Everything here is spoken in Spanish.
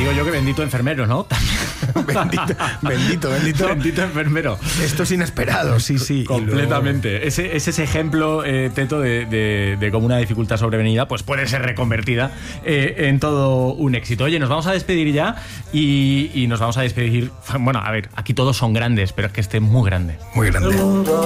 digo yo que bendito enfermero, ¿no? Bendito enfermero. Esto es inesperado, sí. Completamente. Luego... Ese ejemplo, Teto, de cómo una dificultad sobrevenida pues puede ser reconvertida en todo un éxito. Oye, nos vamos a despedir ya y nos vamos a despedir... Bueno, a ver, aquí todos son grandes, pero es que este es muy grande. Muy grande.